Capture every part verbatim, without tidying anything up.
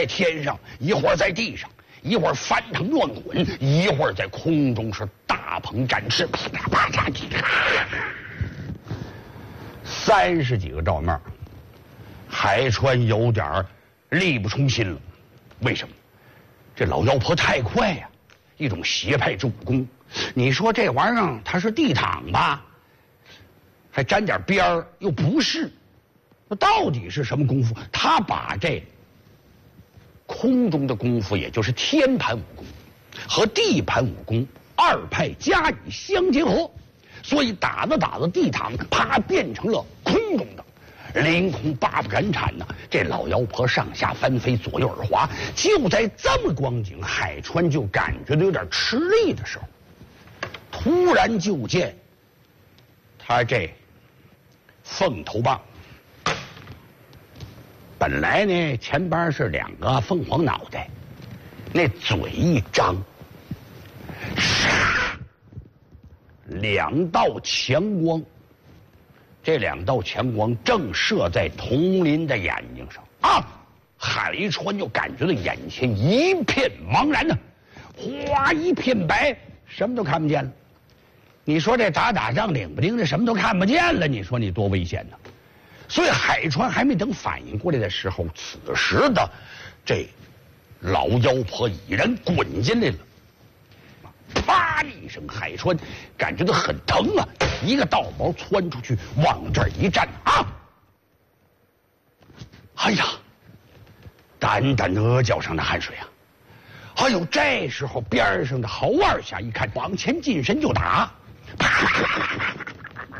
在天上，一会儿在地上，一会儿翻腾乱滚，一会儿在空中是大鹏展翅，噼里啪啦噼里啪啦，三十几个照面，海川有点力不从心了。为什么？这老妖婆太快呀、啊，一种邪派之武功。你说这玩意儿它是地躺吧，还沾点边儿，又不是，那到底是什么功夫？他把这空中的功夫，也就是天盘武功和地盘武功二派加以相结合，所以打着打着地躺，啪变成了空中的。凌空八不敢铲呐！这老妖婆上下翻飞，左右而滑。就在这么光景，海川就感觉到有点吃力的时候，突然就见他这凤头棒，本来呢前边是两个凤凰脑袋，那嘴一张，唰，两道强光。这两道强光正射在佟林的眼睛上啊！海川就感觉到眼前一片茫然呢，哗一片白，什么都看不见了。你说这打打仗领不领的什么都看不见了，你说你多危险呢？所以海川还没等反应过来的时候，此时的这老妖婆已然滚进来了。啪的一声，海川感觉到很疼啊！一个道毛窜出去，往这儿一站啊！哎呀，掸掸额角上的汗水啊！哎呦，这时候边上的侯二侠一看，往前近身就打，啪啪啪啪啪啪，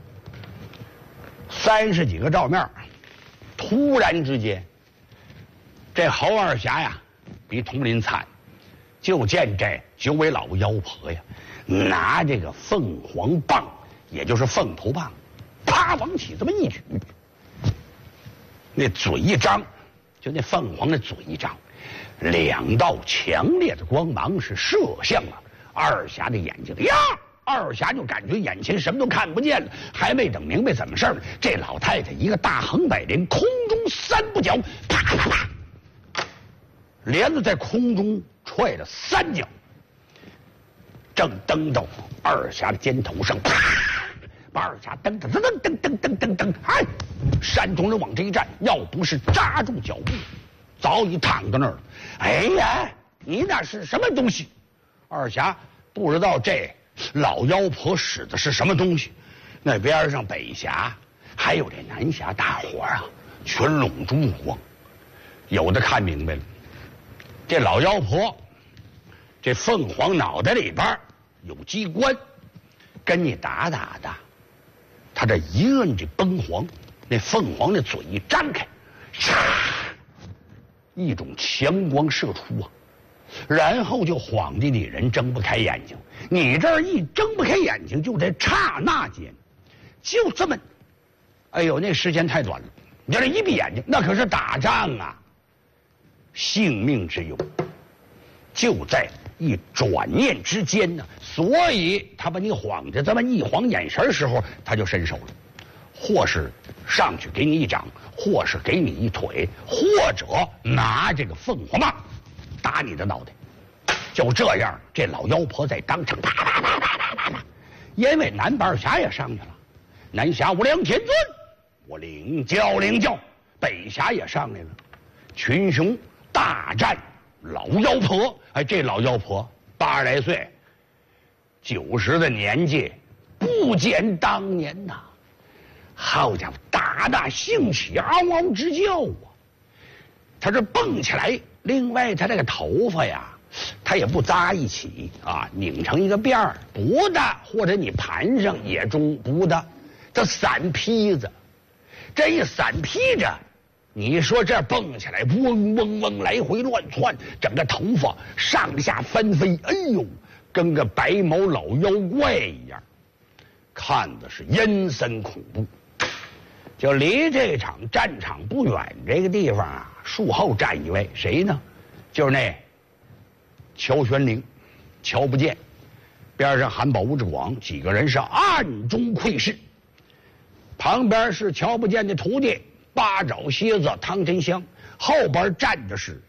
三十几个照面，突然之间，这侯二侠呀，比佟林惨。就见这九尾老妖婆呀，拿这个凤凰棒，也就是凤头棒，啪往起这么一举，那嘴一张，就那凤凰的嘴一张，两道强烈的光芒是射向了二侠的眼睛呀！二侠就感觉眼前什么都看不见了，还没等明白怎么事呢，这老太太一个大横摆莲，空中三步脚，啪啪啪，连着在空中踹了三脚，正蹬到二侠的肩头上，啪，把二侠蹬蹬蹬蹬蹬蹬蹬蹬，哎，山中人往这一站，要不是扎住脚步，早已躺到那儿了。哎呀，你那是什么东西？二侠不知道这老妖婆使的是什么东西。那边上北峡还有这南峡，大伙儿啊全拢住目光，有的看明白了。这老妖婆，这凤凰脑袋里边有机关，跟你打打的，他这一摁这崩黄，那凤凰的嘴一张开，唰，一种强光射出啊，然后就晃的你人睁不开眼睛。你这儿一睁不开眼睛，就在刹那间，就这么，哎呦，那时间太短了。你这一闭眼睛，那可是打仗啊！性命之忧，就在一转念之间呢。所以他把你晃着这么一晃眼神时候，他就伸手了，或是上去给你一掌，或是给你一腿，或者拿这个凤凰棒打你的脑袋。就这样，这老妖婆在当场啪啪啪啪啪啪啪，因为南八侠也上去了，南侠无量天尊，我领教领教，北侠也上来了，群雄大战老妖婆。哎，这老妖婆八十来岁，九十的年纪，不减当年呐。好家伙，打打兴起，嗷嗷直叫啊！他这蹦起来，另外他这个头发呀，他也不扎一起啊，拧成一个辫儿，不的，或者你盘上也中不的，这散披子，这一散披着。你说这蹦起来，嗡嗡嗡来回乱窜，整个头发上下翻飞，哎呦，跟个白毛老妖怪一样，看的是阴森恐怖。就离这场战场不远这个地方啊，树后站一位，谁呢？就是那乔玄龄、乔不见，边上韩宝、吴志广几个人是暗中窥视，旁边是乔不见的徒弟八爪蝎子汤真香，后边站的是